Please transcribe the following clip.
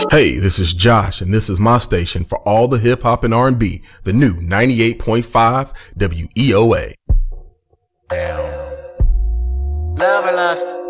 Hey, this is Josh, and this is my station for all the hip hop and R&B, the new 98.5 WEOA. Love and lust.